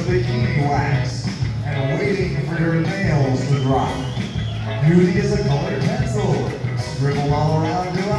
bikini wax and waiting for your nails to drop. Beauty is a colored pencil, scribbled all around your